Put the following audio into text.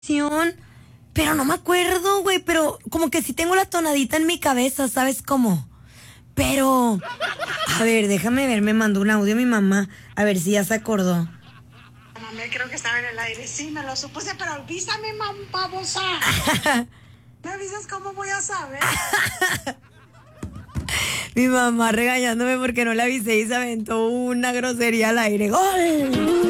canción, pero no me acuerdo, güey, pero como que sí tengo la tonadita en mi cabeza, ¿sabes cómo? Pero, a ver, déjame ver, me mandó un audio mi mamá, a ver si ya se acordó. Mamá, creo que estaba en el aire. Sí, me lo supuse, pero avísame, mamá, babosa. ¿Me avisas cómo voy a saber? Mi mamá regañándome porque no le avisé y se aventó una grosería al aire. ¡Gol!